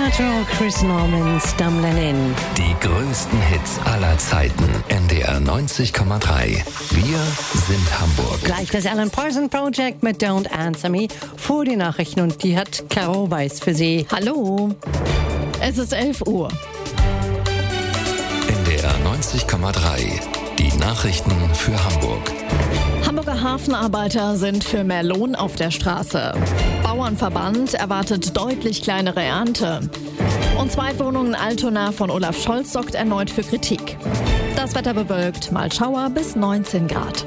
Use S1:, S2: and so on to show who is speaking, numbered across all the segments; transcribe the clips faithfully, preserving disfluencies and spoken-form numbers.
S1: Sinatra, Chris Norman, Stumbling In.
S2: Die größten Hits aller Zeiten. N D R neunzig Komma drei. Wir sind Hamburg.
S1: Gleich das Alan Parsons Project mit Don't Answer Me vor die Nachrichten und die hat Caro Weiß für Sie.
S3: Hallo, es ist elf Uhr.
S2: N D R neunzig Komma drei. Die Nachrichten für Hamburg.
S3: Hamburger Hafenarbeiter sind für mehr Lohn auf der Straße. Bauernverband erwartet deutlich kleinere Ernte. Und Zweitwohnung in Altona von Olaf Scholz sorgt erneut für Kritik. Das Wetter bewölkt, mal Schauer bis neunzehn Grad.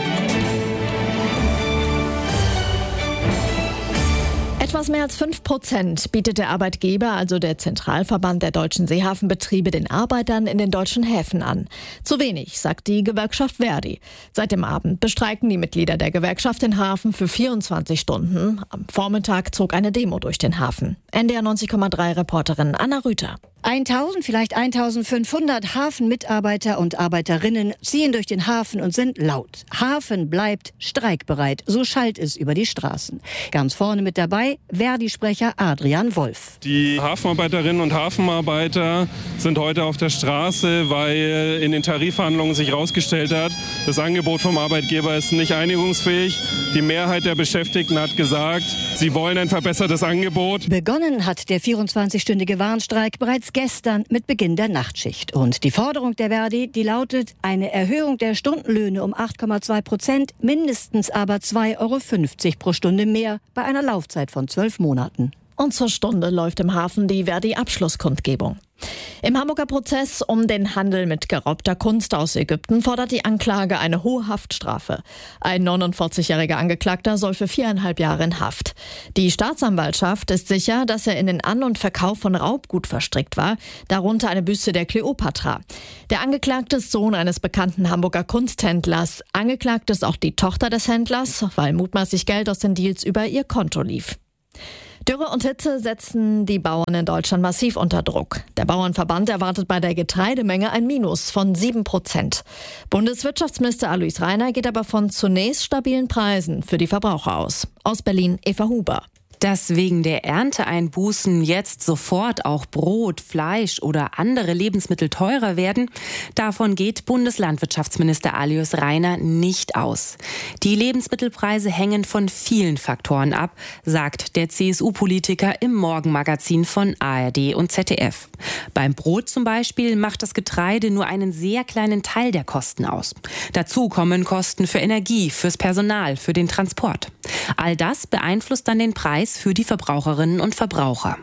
S3: Etwas mehr als fünf Prozent bietet der Arbeitgeber, also der Zentralverband der deutschen Seehafenbetriebe, den Arbeitern in den deutschen Häfen an. Zu wenig, sagt die Gewerkschaft Verdi. Seit dem Abend bestreiken die Mitglieder der Gewerkschaft den Hafen für vierundzwanzig Stunden. Am Vormittag zog eine Demo durch den Hafen. N D R neunzig Komma drei Reporterin Anna Rüther.
S4: tausend, vielleicht eintausendfünfhundert Hafenmitarbeiter und Arbeiterinnen ziehen durch den Hafen und sind laut. Hafen bleibt streikbereit, so schallt es über die Straßen. Ganz vorne mit dabei Verdi-Sprecher Adrian Wolf.
S5: Die Hafenarbeiterinnen und Hafenarbeiter sind heute auf der Straße, weil in den Tarifverhandlungen sich herausgestellt hat, das Angebot vom Arbeitgeber ist nicht einigungsfähig. Die Mehrheit der Beschäftigten hat gesagt, sie wollen ein verbessertes Angebot.
S4: Begonnen hat der vierundzwanzigstündige Warnstreik bereits gestern mit Beginn der Nachtschicht. Und die Forderung der Verdi, die lautet eine Erhöhung der Stundenlöhne um acht Komma zwei Prozent, mindestens aber zwei Euro fünfzig pro Stunde mehr bei einer Laufzeit von zwölf Monaten.
S3: Und zur Stunde läuft im Hafen die Verdi-Abschlusskundgebung. Im Hamburger Prozess um den Handel mit geraubter Kunst aus Ägypten fordert die Anklage eine hohe Haftstrafe. Ein neunundvierzigjähriger Angeklagter soll für viereinhalb Jahre in Haft. Die Staatsanwaltschaft ist sicher, dass er in den An- und Verkauf von Raubgut verstrickt war, darunter eine Büste der Kleopatra. Der Angeklagte ist Sohn eines bekannten Hamburger Kunsthändlers. Angeklagt ist auch die Tochter des Händlers, weil mutmaßlich Geld aus den Deals über ihr Konto lief. Dürre und Hitze setzen die Bauern in Deutschland massiv unter Druck. Der Bauernverband erwartet bei der Getreidemenge ein Minus von sieben Prozent. Bundeswirtschaftsminister Alois Rainer geht aber von zunächst stabilen Preisen für die Verbraucher aus. Aus Berlin Eva Huber.
S6: Dass wegen der Ernteeinbußen jetzt sofort auch Brot, Fleisch oder andere Lebensmittel teurer werden, davon geht Bundeslandwirtschaftsminister Alois Rainer nicht aus. Die Lebensmittelpreise hängen von vielen Faktoren ab, sagt der C S U-Politiker im Morgenmagazin von A R D und Z D F. Beim Brot zum Beispiel macht das Getreide nur einen sehr kleinen Teil der Kosten aus. Dazu kommen Kosten für Energie, fürs Personal, für den Transport. All das beeinflusst dann den Preis für die Verbraucherinnen und Verbraucher.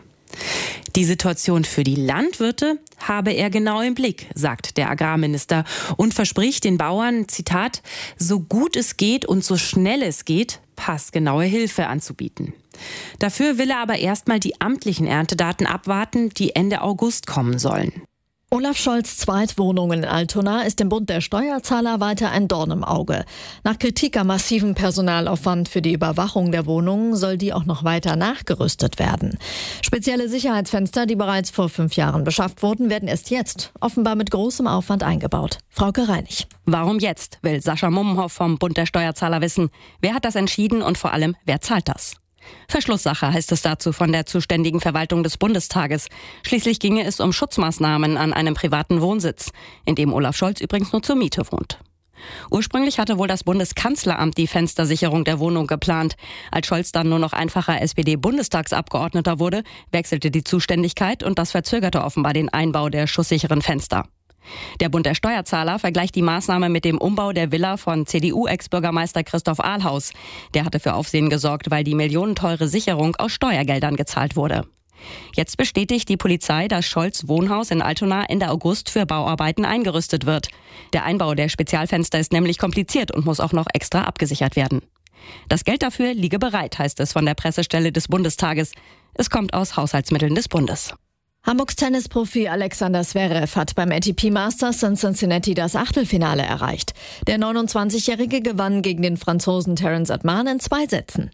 S6: Die Situation für die Landwirte habe er genau im Blick, sagt der Agrarminister und verspricht den Bauern, Zitat, so gut es geht und so schnell es geht, passgenaue Hilfe anzubieten. Dafür will er aber erstmal die amtlichen Erntedaten abwarten, die Ende August kommen sollen.
S3: Olaf Scholz' Zweitwohnung in Altona ist dem Bund der Steuerzahler weiter ein Dorn im Auge. Nach Kritik am massiven Personalaufwand für die Überwachung der Wohnungen soll die auch noch weiter nachgerüstet werden. Spezielle Sicherheitsfenster, die bereits vor fünf Jahren beschafft wurden, werden erst jetzt offenbar mit großem Aufwand eingebaut. Frauke Reinig.
S7: Warum jetzt, will Sascha Mummenhoff vom Bund der Steuerzahler wissen. Wer hat das entschieden und vor allem, wer zahlt das? Verschlusssache heißt es dazu von der zuständigen Verwaltung des Bundestages. Schließlich ginge es um Schutzmaßnahmen an einem privaten Wohnsitz, in dem Olaf Scholz übrigens nur zur Miete wohnt. Ursprünglich hatte wohl das Bundeskanzleramt die Fenstersicherung der Wohnung geplant. Als Scholz dann nur noch einfacher S P D-Bundestagsabgeordneter wurde, wechselte die Zuständigkeit und das verzögerte offenbar den Einbau der schusssicheren Fenster. Der Bund der Steuerzahler vergleicht die Maßnahme mit dem Umbau der Villa von C D U-Ex-Bürgermeister Christoph Ahlhaus. Der hatte für Aufsehen gesorgt, weil die millionenteure Sicherung aus Steuergeldern gezahlt wurde. Jetzt bestätigt die Polizei, dass Scholz' Wohnhaus in Altona Ende August für Bauarbeiten eingerüstet wird. Der Einbau der Spezialfenster ist nämlich kompliziert und muss auch noch extra abgesichert werden. Das Geld dafür liege bereit, heißt es von der Pressestelle des Bundestages. Es kommt aus Haushaltsmitteln des Bundes.
S3: Hamburgs Tennisprofi Alexander Zverev hat beim A T P Masters in Cincinnati das Achtelfinale erreicht. Der neunundzwanzigjährige gewann gegen den Franzosen Terence Atman in zwei Sätzen.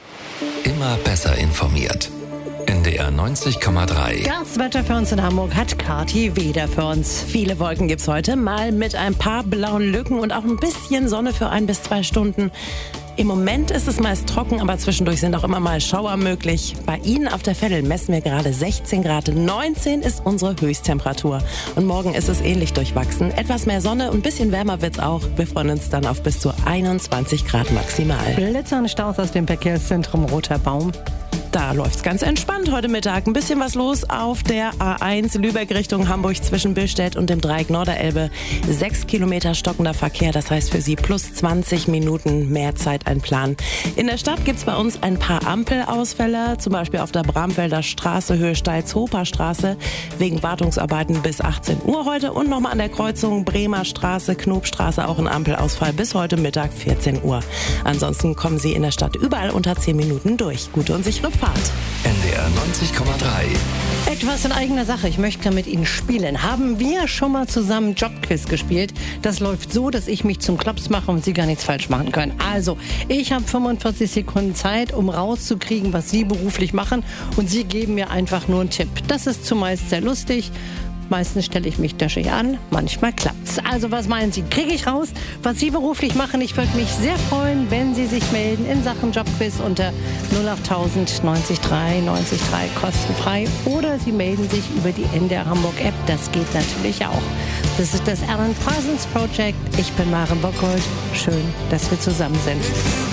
S2: Immer besser informiert. N D R neunzig Komma drei.
S1: Das Wetter für uns in Hamburg hat Kathi Weder für uns. Viele Wolken gibt's heute, mal mit ein paar blauen Lücken und auch ein bisschen Sonne für ein bis zwei Stunden.
S8: Im Moment ist es meist trocken, aber zwischendurch sind auch immer mal Schauer möglich. Bei Ihnen auf der Veddel messen wir gerade sechzehn Grad. neunzehn ist unsere Höchsttemperatur. Und morgen ist es ähnlich durchwachsen. Etwas mehr Sonne und ein bisschen wärmer wird's auch. Wir freuen uns dann auf bis zu einundzwanzig Grad maximal.
S1: Blitzernde Staus aus dem Verkehrszentrum Roter Baum.
S8: Da läuft's ganz entspannt heute Mittag. Ein bisschen was los auf der A eins Lübeck Richtung Hamburg zwischen Billstedt und dem Dreieck Norderelbe. Sechs Kilometer stockender Verkehr, das heißt für Sie plus zwanzig Minuten mehr Zeit einplanen. In der Stadt gibt's bei uns ein paar Ampelausfälle, zum Beispiel auf der Bramfelder Straße, Höhe Steitz-Hoper Straße, wegen Wartungsarbeiten bis achtzehn Uhr heute und nochmal an der Kreuzung Bremer Straße, Knobstraße auch ein Ampelausfall bis heute Mittag vierzehn Uhr. Ansonsten kommen Sie in der Stadt überall unter zehn Minuten durch. Gute und sichere Fahrt.
S2: N D R neunzig Komma drei.
S1: Etwas in eigener Sache. Ich möchte mit Ihnen spielen. Haben wir schon mal zusammen Jobquiz gespielt? Das läuft so, dass ich mich zum Klops mache und Sie gar nichts falsch machen können. Also, ich habe fünfundvierzig Sekunden Zeit, um rauszukriegen, was Sie beruflich machen. Und Sie geben mir einfach nur einen Tipp. Das ist zumeist sehr lustig. Meistens stelle ich mich döschig an, manchmal klappt's. Also was meinen Sie, kriege ich raus, was Sie beruflich machen? Ich würde mich sehr freuen, wenn Sie sich melden in Sachen Jobquiz unter null achttausend neunzig drei neunzig drei kostenfrei oder Sie melden sich über die N D R Hamburg App, das geht natürlich auch. Das ist das Alan Parsons Project. Ich bin Maren Bockhold. Schön, dass wir zusammen sind.